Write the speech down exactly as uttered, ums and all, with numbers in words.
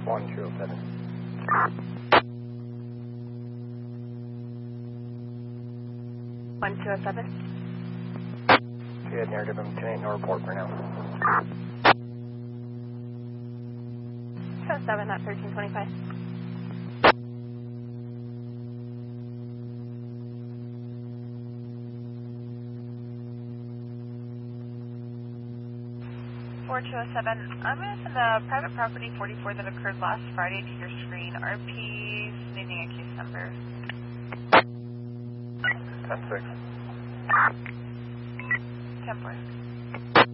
one two oh seven. one two oh seven. Good, narrative, I'm ten eight, no report for now. two oh seven at thirteen twenty-five. four two oh seven, I'm going to send a private property forty-four that occurred last Friday to your screen. R P, needing a case number. ten six. ten four.